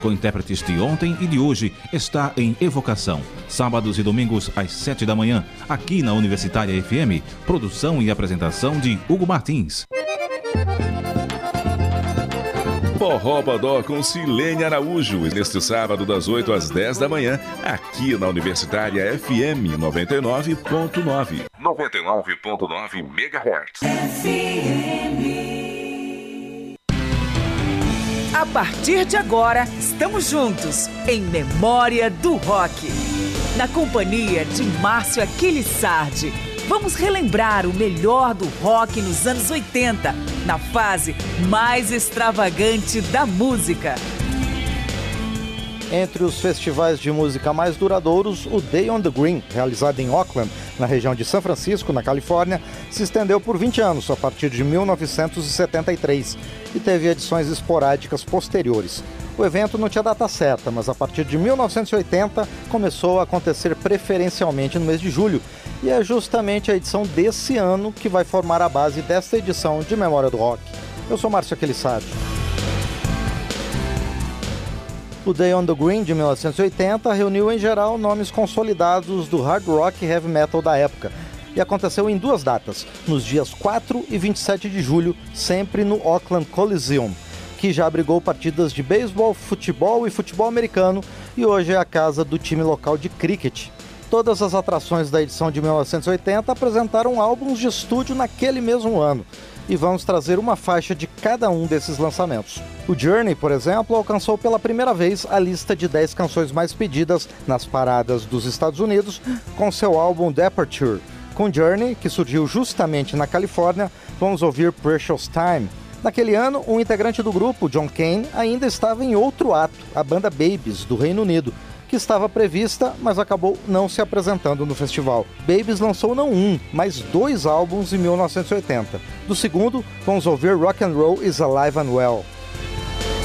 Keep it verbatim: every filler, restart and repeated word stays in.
com intérpretes de ontem e de hoje, está em Evocação. Sábados e domingos às sete da manhã, aqui na Universitária F M. Produção e apresentação de Hugo Martins. Forró Bodó com Silene Araújo, neste sábado das oito às dez da manhã, aqui na Universitária F M noventa e nove ponto nove. noventa e nove ponto nove megahertz. F M. A partir de agora, estamos juntos em Memória do Rock. Na companhia de Márcio Aquilissardi, vamos relembrar o melhor do rock nos anos oitenta, na fase mais extravagante da música. Entre os festivais de música mais duradouros, o Day on the Green, realizado em Oakland, na região de São Francisco, na Califórnia, se estendeu por vinte anos, a partir de mil novecentos e setenta e três, e teve edições esporádicas posteriores. O evento não tinha data certa, mas a partir de mil novecentos e oitenta começou a acontecer preferencialmente no mês de julho, e é justamente a edição desse ano que vai formar a base desta edição de Memória do Rock. Eu sou Márcio Aquilissardi. O Day on the Green, de mil novecentos e oitenta, reuniu em geral nomes consolidados do hard rock e heavy metal da época, e aconteceu em duas datas, nos dias quatro e vinte e sete de julho, sempre no Oakland Coliseum, que já abrigou partidas de beisebol, futebol e futebol americano, e hoje é a casa do time local de cricket. Todas as atrações da edição de mil novecentos e oitenta apresentaram álbuns de estúdio naquele mesmo ano, e vamos trazer uma faixa de cada um desses lançamentos. O Journey, por exemplo, alcançou pela primeira vez a lista de dez canções mais pedidas nas paradas dos Estados Unidos com seu álbum Departure. Com Journey, que surgiu justamente na Califórnia, vamos ouvir Precious Time. Naquele ano, um integrante do grupo, John Cain, ainda estava em outro ato, a banda Babies, do Reino Unido, que estava prevista, mas acabou não se apresentando no festival. Babies lançou não um, mas dois álbuns em mil novecentos e oitenta. Do segundo, vamos ouvir Rock and Roll is Alive and Well.